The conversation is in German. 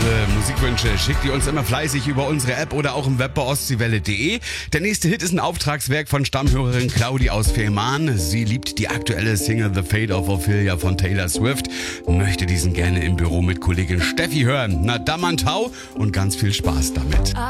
Eure Musikwünsche schickt ihr uns immer fleißig über unsere App oder auch im Web bei ostseewelle.de. Der nächste Hit ist ein Auftragswerk von Stammhörerin Claudi aus Fehmarn. Sie liebt die aktuelle Single The Fate of Ophelia von Taylor Swift. Möchte diesen gerne im Büro mit Kollegin Steffi hören. Na, Damantau und ganz viel Spaß damit.